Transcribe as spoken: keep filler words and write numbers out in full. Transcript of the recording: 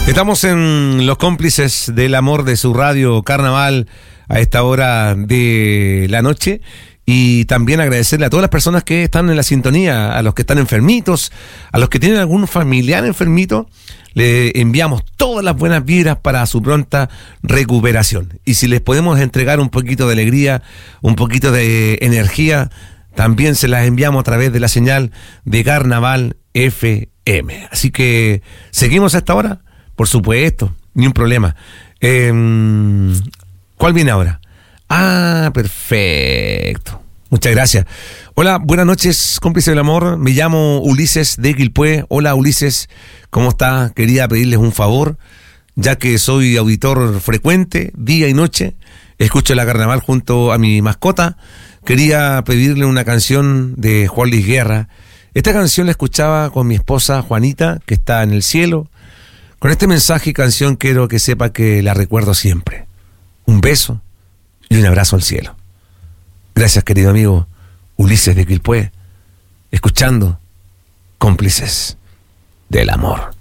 Estamos en Los Cómplices del Amor de su radio Carnaval a esta hora de la noche. Y también agradecerle a todas las personas que están en la sintonía, a los que están enfermitos, a los que tienen algún familiar enfermito. Le enviamos todas las buenas vibras para su pronta recuperación. Y si les podemos entregar un poquito de alegría, un poquito de energía, también se las enviamos a través de la señal de Carnaval F M. Así que seguimos a esta hora, por supuesto, ni un problema. Eh, ¿Cuál viene ahora? Ah, perfecto. Muchas gracias. Hola, buenas noches, cómplice del amor. Me llamo Ulises de Quilpué. Hola, Ulises, ¿cómo está? Quería pedirles un favor, ya que soy auditor frecuente, día y noche. Escucho la Carnaval junto a mi mascota. Quería pedirle una canción de Juan Luis Guerra. Esta canción la escuchaba con mi esposa Juanita, que está en el cielo. Con este mensaje y canción quiero que sepa que la recuerdo siempre. Un beso y un abrazo al cielo. Gracias, querido amigo Ulises de Quilpué, escuchando Cómplices del Amor.